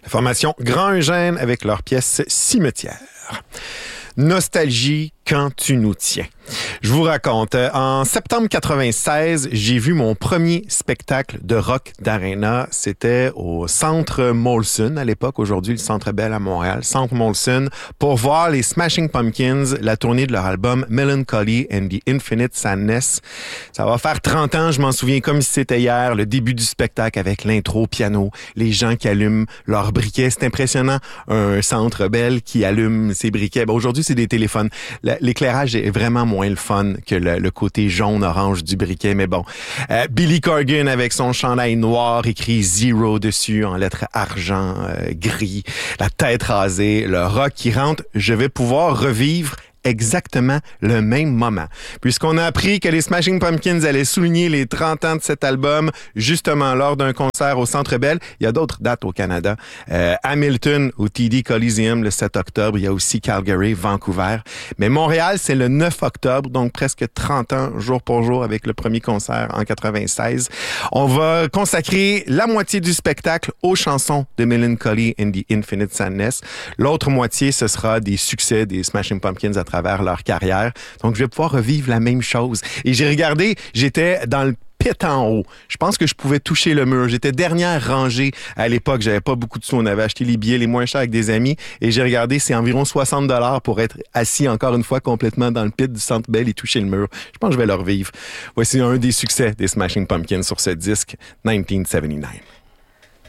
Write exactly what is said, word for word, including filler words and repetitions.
La formation Grand Eugène avec leur pièce Cimetière. Nostalgie quand tu nous tiens. Je vous raconte, en septembre quatre-vingt-seize, j'ai vu mon premier spectacle de rock d'arena. C'était au Centre Molson à l'époque, aujourd'hui le Centre Bell à Montréal, Centre Molson, pour voir les Smashing Pumpkins, la tournée de leur album Melancholy and the Infinite Sadness. Ça va faire trente ans, je m'en souviens comme si c'était hier, le début du spectacle avec l'intro au piano, les gens qui allument leurs briquets. C'est impressionnant, un Centre Bell qui allume ses briquets. Bon, aujourd'hui, c'est des téléphones. L'éclairage est vraiment moins le fun que le, le côté jaune-orange du briquet, mais bon. Euh, Billy Corgan avec son chandail noir écrit Zero dessus en lettres argent, euh, gris, la tête rasée, le rock qui rentre. Je vais pouvoir revivre exactement le même moment. Puisqu'on a appris que les Smashing Pumpkins allaient souligner les trente ans de cet album, justement lors d'un concert au Centre Bell. Il y a d'autres dates au Canada. Euh, Hamilton au T D Coliseum le sept octobre. Il y a aussi Calgary, Vancouver. Mais Montréal, c'est le neuf octobre, donc presque trente ans, jour pour jour, avec le premier concert en quatre-vingt-seize. On va consacrer la moitié du spectacle aux chansons de Melancholy and the Infinite Sadness. L'autre moitié, ce sera des succès des Smashing Pumpkins à travers travers leur carrière. Donc, je vais pouvoir revivre la même chose. Et j'ai regardé, j'étais dans le pit en haut. Je pense que je pouvais toucher le mur. J'étais dernière rangée à l'époque. J'avais pas beaucoup de sous. On avait acheté les billets les moins chers avec des amis. Et j'ai regardé, c'est environ soixante dollars pour être assis encore une fois complètement dans le pit du Centre Bell et toucher le mur. Je pense que je vais le revivre. Voici un des succès des Smashing Pumpkins sur ce disque, dix-neuf soixante-dix-neuf.